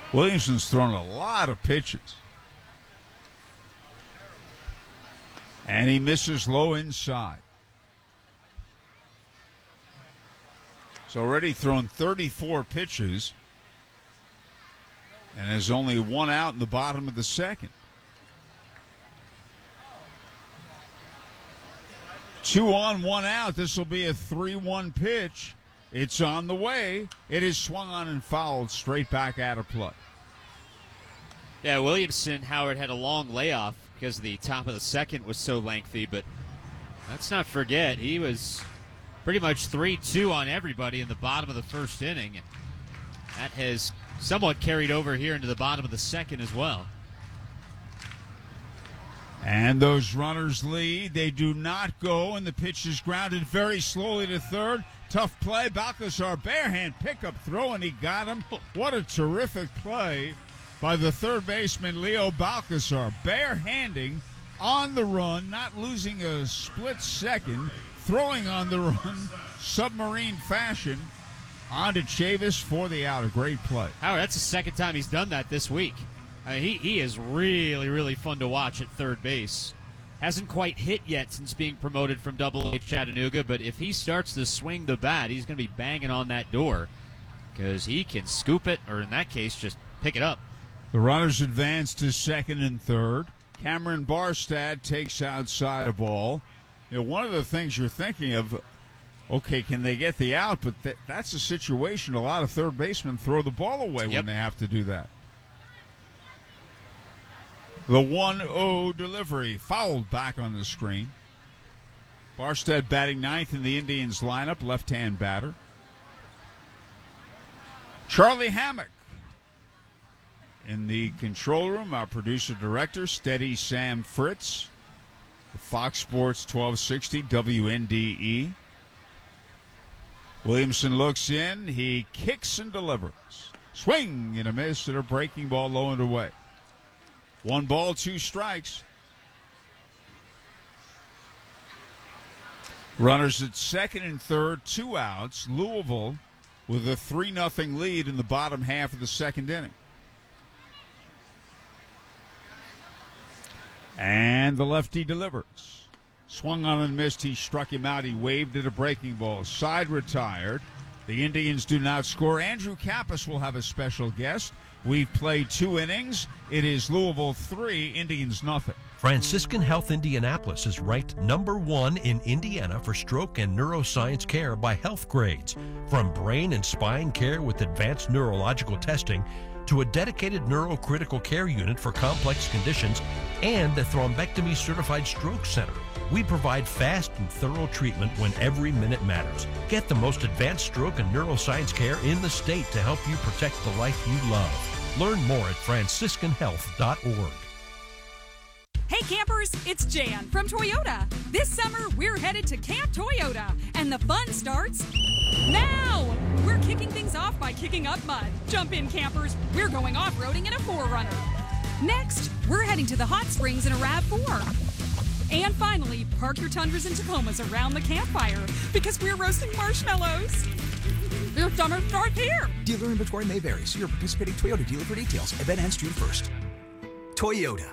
Williamson's thrown a lot of pitches. And he misses low inside. He's already thrown 34 pitches and has only one out in the bottom of the second. 2 on, 1 out. This will be a 3-1 pitch. It's on the way. It is swung on and fouled straight back out of play. Yeah, Williamson, Howard, had a long layoff because the top of the second was so lengthy, but let's not forget, he was pretty much 3-2 on everybody in the bottom of the first inning. And that has somewhat carried over here into the bottom of the second as well. And those runners lead. They do not go, and the pitch is grounded very slowly to third. Tough play. Balcazar, barehand pickup throw, and he got him. What a terrific play by the third baseman, Leo Balcazar. Barehanding on the run, not losing a split second, throwing on the run, submarine fashion, on to Chavis for the out. A great play. Howard, that's the second time he's done that this week. I mean, he is really, really fun to watch at third base. Hasn't quite hit yet since being promoted from Double-A Chattanooga, but if he starts to swing the bat, he's going to be banging on that door because he can scoop it, or in that case, just pick it up. The runners advance to second and third. Cameron Barstad takes outside a ball. You know, one of the things you're thinking of, okay, can they get the out? But that's a situation a lot of third basemen throw the ball away when they have to do that. The 1-0 delivery fouled back on the screen. Barstad batting ninth in the Indians lineup, left-hand batter. Charlie Hammock in the control room, our producer-director, Steady Sam Fritz, Fox Sports 1260 WNDE. Williamson looks in. He kicks and delivers. Swing and a miss and a breaking ball low and away. 1 ball, 2 strikes. Runners at second and third, 2 outs. Louisville with a 3-0 lead in the bottom half of the second inning. And the lefty delivers. Swung on and missed. He struck him out. He waved at a breaking ball. Side retired. The Indians do not score. Andrew Kappas will have a special guest. We've played 2 innings. It is Louisville 3, Indians nothing. Franciscan Health Indianapolis is ranked #1 in Indiana for stroke and neuroscience care by Health Grades. From brain and spine care with advanced neurological testing to a dedicated neurocritical care unit for complex conditions and a thrombectomy certified stroke center. We provide fast and thorough treatment when every minute matters. Get the most advanced stroke and neuroscience care in the state to help you protect the life you love. Learn more at franciscanhealth.org. Hey campers, it's Jan from Toyota. This summer, we're headed to Camp Toyota, and the fun starts now. We're kicking things off by kicking up mud. Jump in, campers. We're going off-roading in a 4Runner. Next, we're heading to the hot springs in a RAV4. And finally, park your Tundras and Tacomas around the campfire because we're roasting marshmallows. Your summer starts here. Dealer inventory may vary. See your participating Toyota dealer for details. Event ends June 1st. Toyota.